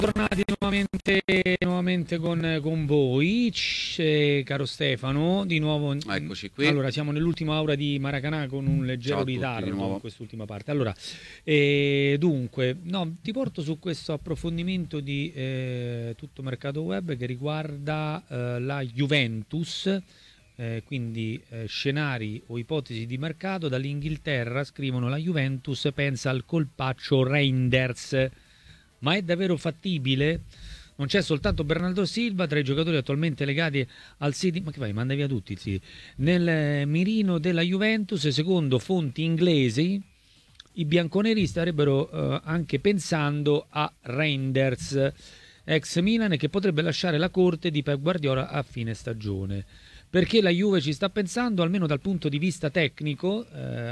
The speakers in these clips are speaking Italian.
Tornati nuovamente con voi, caro Stefano, di nuovo. Eccoci qui. Allora, siamo nell'ultima ora di Maracanà con un leggero ritardo in quest'ultima parte. Allora, dunque, no, ti porto su questo approfondimento di tutto mercato web che riguarda la Juventus. Quindi scenari o ipotesi di mercato. Dall'Inghilterra scrivono: la Juventus pensa al colpaccio Reinders. Ma è davvero fattibile? Non c'è soltanto Bernardo Silva tra i giocatori attualmente legati al City. Ma che fai? Manda via tutti il City. Nel mirino della Juventus, secondo fonti inglesi, i bianconeri starebbero anche pensando a Reinders, ex Milan, che potrebbe lasciare la corte di Pep Guardiola a fine stagione. Perché la Juve ci sta pensando, almeno dal punto di vista tecnico,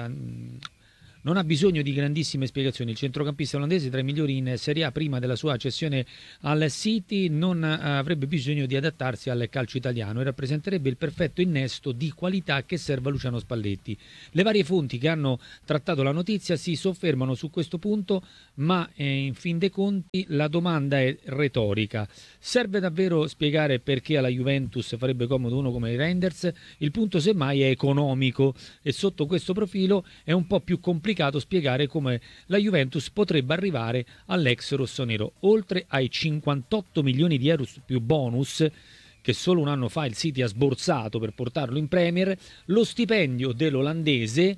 non ha bisogno di grandissime spiegazioni. Il centrocampista olandese, tra i migliori in Serie A prima della sua cessione al City, non avrebbe bisogno di adattarsi al calcio italiano e rappresenterebbe il perfetto innesto di qualità che serve a Luciano Spalletti. Le varie fonti che hanno trattato la notizia si soffermano su questo punto, ma in fin dei conti la domanda è retorica. Serve davvero spiegare perché alla Juventus farebbe comodo uno come Reinders? Il punto semmai è economico e sotto questo profilo è un po' più complicato spiegare come la Juventus potrebbe arrivare all'ex rossonero. Oltre ai 58 milioni di euro più bonus che solo un anno fa il City ha sborsato per portarlo in Premier, lo stipendio dell'olandese,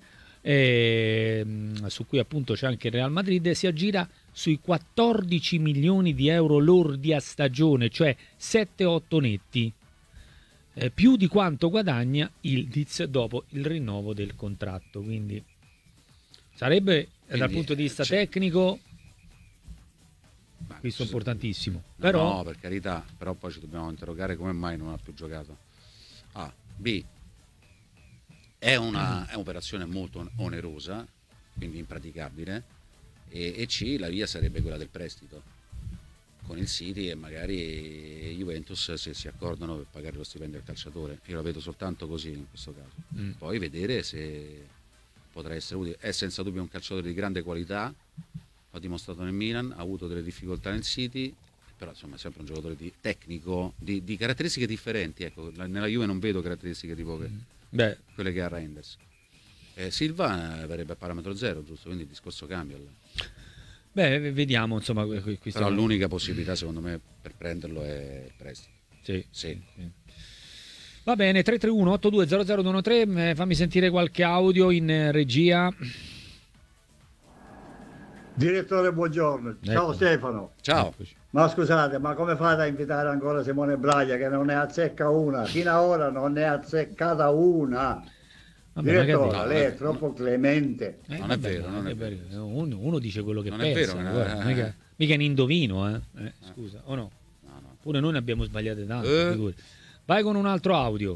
su cui appunto c'è anche il Real Madrid, si aggira sui 14 milioni di euro lordi a stagione, cioè 7-8 netti, più di quanto guadagna il Diz dopo il rinnovo del contratto. Quindi sarebbe, dal punto di vista tecnico, questo è importantissimo. No, però no, per carità, però poi ci dobbiamo interrogare come mai non ha più giocato. A. B. È un'operazione molto onerosa, quindi impraticabile, e C. La via sarebbe quella del prestito con il City e magari Juventus, se si accordano, per pagare lo stipendio al calciatore. Io la vedo soltanto così in questo caso. Poi vedere se potrà essere utile. È senza dubbio un calciatore di grande qualità, l'ha dimostrato nel Milan, ha avuto delle difficoltà nel City, però insomma è sempre un giocatore tecnico, di caratteristiche differenti. Ecco, nella Juve non vedo caratteristiche tipo quelle che ha Reinders. Silva verrebbe a parametro zero, giusto? Quindi il discorso cambia. Beh, vediamo, insomma. Però l'unica possibilità secondo me per prenderlo è il prestito. Sì. Va bene, 331-8200-213, fammi sentire qualche audio in regia. Direttore, buongiorno. Ciao Stefano. Ciao. Ma scusate, ma come fate a invitare ancora Simone Braglia che non ne azzecca una? Fino ad ora non ne ha azzeccata una. Vabbè, Direttore, lei è troppo clemente. Non è vero, non è vero. Uno dice quello che non pensa. È vero, guarda, mica un indovino, scusa, o no? No. Pure noi ne abbiamo sbagliate tante. Vai con un altro audio.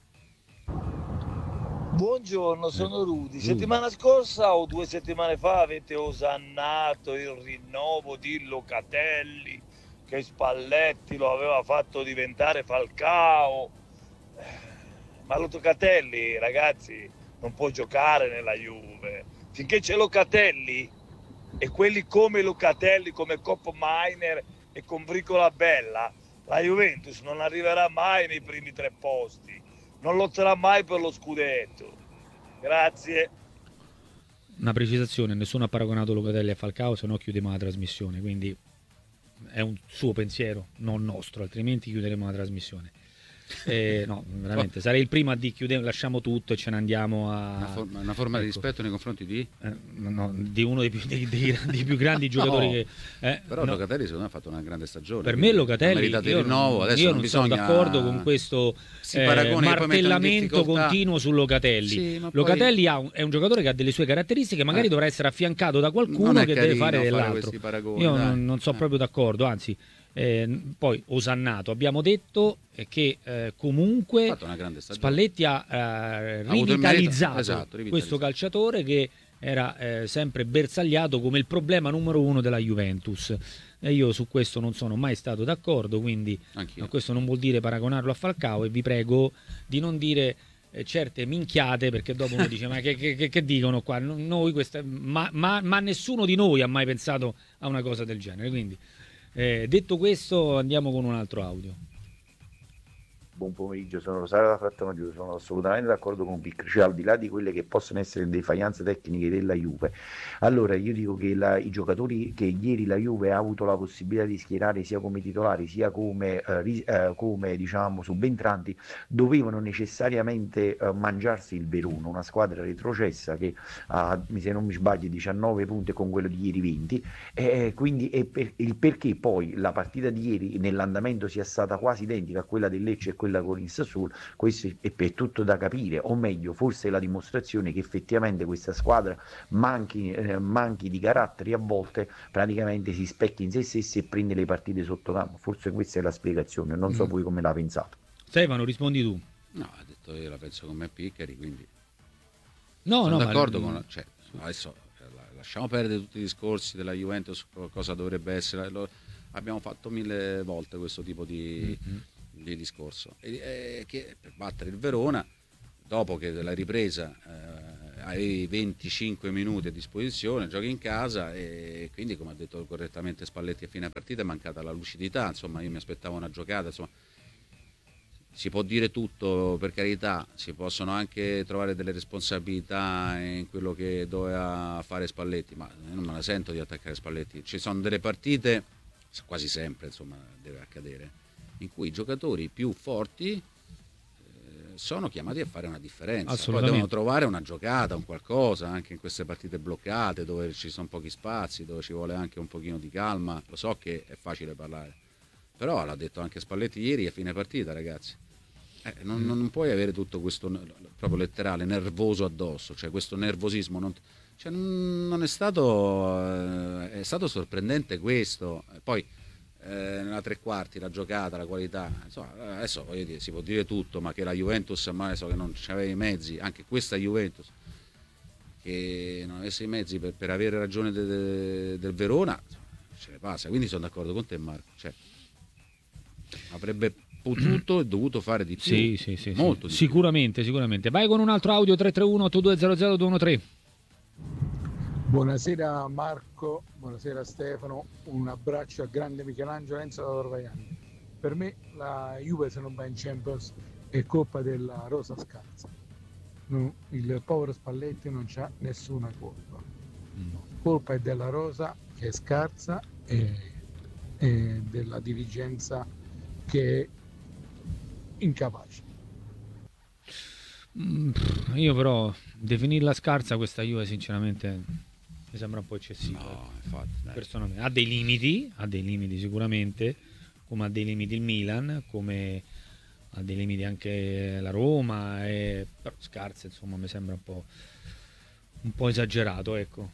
Buongiorno, sono Rudy. Settimana scorsa o 2 settimane fa avete osannato il rinnovo di Locatelli, che Spalletti lo aveva fatto diventare Falcao. Ma Locatelli, ragazzi, non può giocare nella Juve. Finché c'è Locatelli e quelli come Locatelli, come Cop Miner e con Bricola Bella, la Juventus non arriverà mai nei primi 3 posti. Non lotterà mai per lo scudetto. Grazie. Una precisazione: nessuno ha paragonato Locatelli a Falcao, se no chiudiamo la trasmissione, quindi è un suo pensiero, non nostro, altrimenti chiuderemo la trasmissione. No, veramente sarei il primo a dire chiudiamo, lasciamo tutto e ce ne andiamo a una forma di rispetto nei confronti di di uno dei più grandi giocatori però Locatelli secondo me ha fatto una grande stagione. Per me Locatelli, io non sono d'accordo con questo martellamento continuo su Locatelli. Locatelli è un giocatore che ha delle sue caratteristiche, magari dovrà essere affiancato da qualcuno che deve fare dell'altro. Io non sono proprio d'accordo, anzi. Poi osannato, abbiamo detto che comunque Spalletti ha rivitalizzato questo calciatore che era sempre bersagliato come il problema numero uno della Juventus, e io su questo non sono mai stato d'accordo, quindi questo non vuol dire paragonarlo a Falcao, e vi prego di non dire certe minchiate, perché dopo uno dice ma che dicono qua, noi ma nessuno di noi ha mai pensato a una cosa del genere, quindi Detto questo, andiamo con un altro audio. Buon pomeriggio, sono Rosario da Frattanagiuto, sono assolutamente d'accordo con Pic, cioè al di là di quelle che possono essere le defaglianze tecniche della Juve, allora io dico che i giocatori che ieri la Juve ha avuto la possibilità di schierare sia come titolari sia come diciamo subentranti, dovevano necessariamente mangiarsi il Verona, una squadra retrocessa che ha, se non mi sbaglio, 19 punti con quello di ieri 20, quindi il perché poi la partita di ieri nell'andamento sia stata quasi identica a quella del Lecce e quella con il Sassuolo, questo è per tutto da capire, o meglio, forse è la dimostrazione che effettivamente questa squadra manchi di caratteri, a volte praticamente si specchia in se stessi e prende le partite sotto campo. Forse questa è la spiegazione, non so voi come la pensate. Stefano, rispondi tu. No, ha detto io la penso come Piccari, quindi No, sono no, d'accordo ma... con... Cioè, adesso lasciamo perdere tutti i discorsi della Juventus, cosa dovrebbe essere. Abbiamo fatto 1000 volte questo tipo di discorso. Che per battere il Verona, dopo che la ripresa hai 25 minuti a disposizione, giochi in casa e quindi, come ha detto correttamente Spalletti a fine partita, è mancata la lucidità. Insomma, io mi aspettavo una giocata, insomma. Si può dire tutto, per carità, si possono anche trovare delle responsabilità in quello che doveva fare Spalletti, ma io non me la sento di attaccare Spalletti. Ci sono delle partite, quasi sempre insomma deve accadere, in cui i giocatori più forti sono chiamati a fare una differenza, poi devono trovare una giocata, un qualcosa, anche in queste partite bloccate dove ci sono pochi spazi, dove ci vuole anche un pochino di calma. Lo so che è facile parlare, però l'ha detto anche Spalletti ieri a fine partita, ragazzi. Non puoi avere tutto questo proprio letterale nervoso addosso, cioè questo nervosismo non è stato sorprendente questo. Poi nella tre quarti la giocata, la qualità, insomma, adesso voglio dire, si può dire tutto, ma che la Juventus ormai so che non c'aveva i mezzi, anche questa Juventus che non avesse i mezzi per avere ragione del Verona, insomma, ce ne passa. Quindi sono d'accordo con te, Marco, cioè, avrebbe potuto e dovuto fare di più. Sì, molto di sicuramente. Vai con un altro audio 331 8200 213. Buonasera Marco, buonasera Stefano, un abbraccio a grande Michelangelo Enzo da Torvaiani. Per me la Juve, se non va in Champions, è colpa della rosa scarsa. No, il povero Spalletti non c'ha nessuna colpa. Colpa è della rosa che è scarsa e della dirigenza che è incapace. Io però definirla scarsa questa Juve sinceramente mi sembra un po' eccessivo. No, infatti, personalmente ha dei limiti sicuramente, come ha dei limiti il Milan, come ha dei limiti anche la Roma, però scarsa insomma mi sembra un po' esagerato, ecco.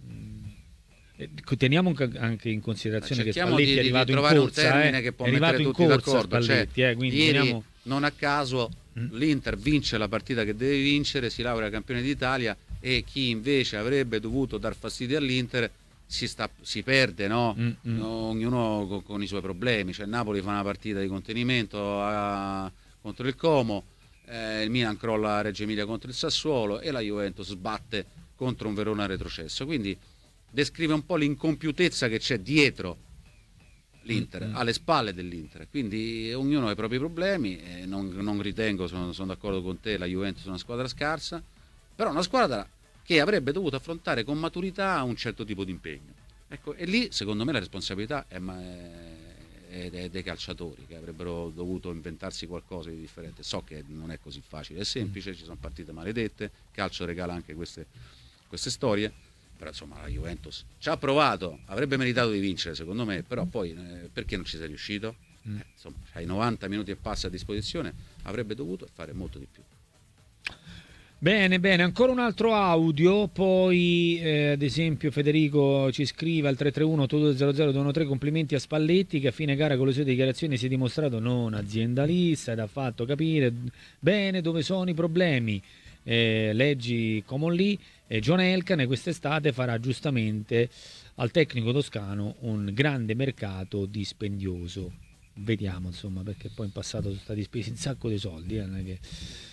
Teniamo anche in considerazione che Spalletti è arrivato in corsa, un termine che può mettere tutti d'accordo. Spalletti, quindi ieri teniamo... non a caso l'Inter vince la partita che deve vincere, si laurea campione d'Italia, e chi invece avrebbe dovuto dar fastidio all'Inter si perde, no? Ognuno con i suoi problemi. Cioè, Napoli fa una partita di contenimento contro il Como, il Milan crolla a Reggio Emilia contro il Sassuolo e la Juventus sbatte contro un Verona retrocesso. Quindi descrive un po' l'incompiutezza che c'è dietro l'Inter, alle spalle dell'Inter. Quindi ognuno ha i propri problemi, non ritengo, sono d'accordo con te, la Juventus è una squadra scarsa, però una squadra che avrebbe dovuto affrontare con maturità un certo tipo di impegno. Ecco, e lì secondo me la responsabilità è dei calciatori, che avrebbero dovuto inventarsi qualcosa di differente. So che non è così facile, è semplice, ci sono partite maledette, il calcio regala anche queste storie, però insomma la Juventus ci ha provato, avrebbe meritato di vincere secondo me, però poi perché non ci sei riuscito? Insomma, hai 90 minuti e passa a disposizione, avrebbe dovuto fare molto di più. Bene, ancora un altro audio, poi ad esempio Federico ci scrive al 331-8200-213: complimenti a Spalletti che a fine gara con le sue dichiarazioni si è dimostrato non aziendalista ed ha fatto capire bene dove sono i problemi. Leggi Common Lee, John Elkann quest'estate farà giustamente al tecnico toscano un grande mercato dispendioso. Vediamo insomma, perché poi in passato sono stati spesi un sacco di soldi, non è che...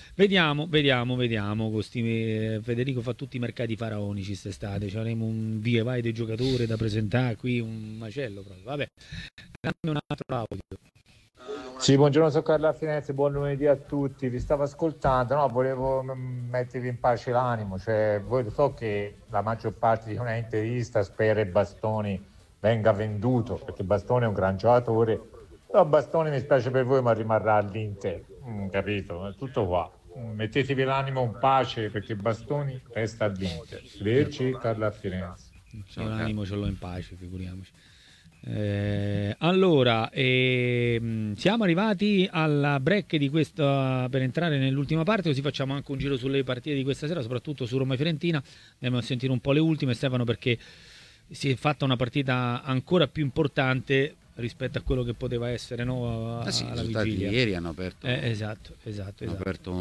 Vediamo. Federico fa tutti i mercati faraonici quest'estate. Ci avremo un via vai dei giocatori da presentare qui, un macello proprio. Vabbè, dammi un altro audio. Sì, buongiorno, sono Carlo a Firenze, buon lunedì a tutti. Vi stavo ascoltando, no, volevo mettervi in pace l'animo. Cioè, voi lo so che la maggior parte di una interista spera che Bastoni venga venduto, perché Bastoni è un gran giocatore. Però Bastoni, mi spiace per voi, ma rimarrà all'Inter, capito? È tutto qua. Mettetevi l'animo in pace, perché Bastoni resta all'Inter. Arrivederci, Carlo a Firenze. Io l'animo ce l'ho in pace, figuriamoci. Allora, siamo arrivati alla break di questa, per entrare nell'ultima parte, così facciamo anche un giro sulle partite di questa sera, soprattutto su Roma e Fiorentina. Andiamo a sentire un po' le ultime, Stefano, perché si è fatta una partita ancora più importante rispetto a quello che poteva essere, no, alla vigilia. Ieri hanno aperto, esatto. hanno aperto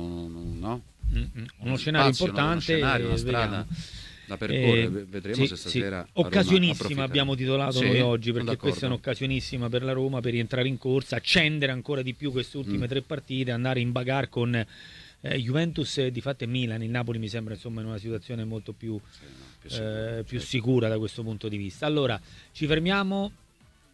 uno scenario importante, una strada da percorrere. Vedremo se stasera occasionissima abbiamo titolato noi oggi, perché d'accordo. questa è un'occasionissima per la Roma per rientrare in corsa, accendere ancora di più queste ultime 3 partite, andare in bagarre con Juventus di fatto e Milan. Il Napoli mi sembra insomma in una situazione molto più sicura da questo punto di vista. Allora ci fermiamo